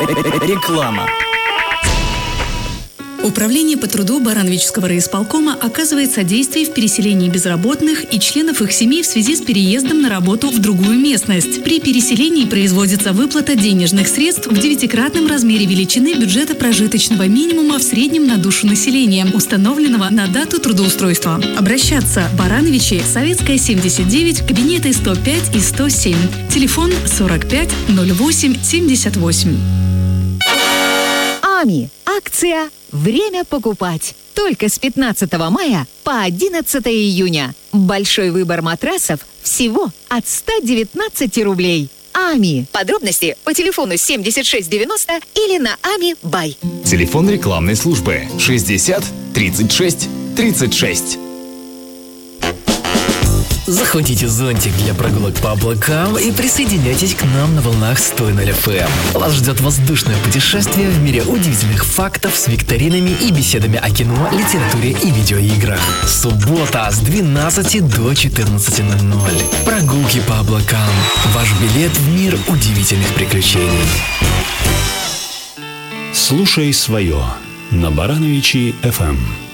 Реклама. Управление по труду Барановичского райисполкома оказывает содействие в переселении безработных и членов их семей в связи с переездом на работу в другую местность. При переселении производится выплата денежных средств в 9-кратном размере величины бюджета прожиточного минимума в среднем на душу населения, установленного на дату трудоустройства. Обращаться: Барановичи, Советская, 79, кабинеты 105 и 107. Телефон 45 08 78. АМИ. Акция «Время покупать». Только с 15 мая по 11 июня. Большой выбор матрасов всего от 119 рублей. АМИ. Подробности по телефону 7690 или на АМИ Бай. Телефон рекламной службы 60 36 36. Захватите зонтик для прогулок по облакам и присоединяйтесь к нам на волнах 100.0 FM. Вас ждет воздушное путешествие в мире удивительных фактов с викторинами и беседами о кино, литературе и видеоиграх. Суббота с 12 до 14:00. Прогулки по облакам. Ваш билет в мир удивительных приключений. Слушай свое на Барановичи FM.